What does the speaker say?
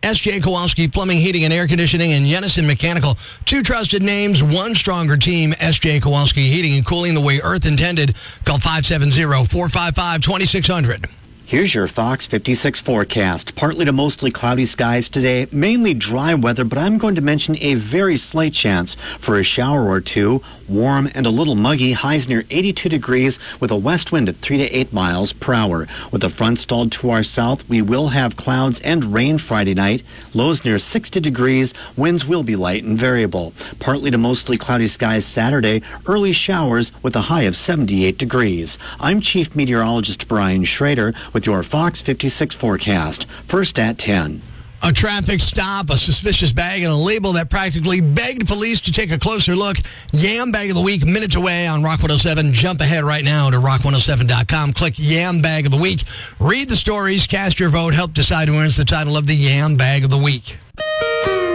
S.J. Kowalski Plumbing, Heating, and Air Conditioning, and Yenison Mechanical. Two trusted names, one stronger team. S.J. Kowalski Heating and Cooling, the way Earth intended. Call 570-455-2600. Here's your Fox 56 forecast. Partly to mostly cloudy skies today, mainly dry weather, but I'm going to mention a very slight chance for a shower or two. Warm and a little muggy, highs near 82 degrees with a west wind at 3 to 8 miles per hour. With the front stalled to our south, we will have clouds and rain Friday night. Lows near 60 degrees. Winds will be light and variable. Partly to mostly cloudy skies Saturday. Early showers with a high of 78 degrees. I'm Chief Meteorologist Brian Schrader with your Fox 56 forecast. First at 10. A traffic stop, a suspicious bag, and a label that practically begged police to take a closer look. Yam Bag of the Week, minutes away on Rock 107. Jump ahead right now to rock107.com. Click Yam Bag of the Week. Read the stories, cast your vote, help decide who earns the title of the Yam Bag of the Week.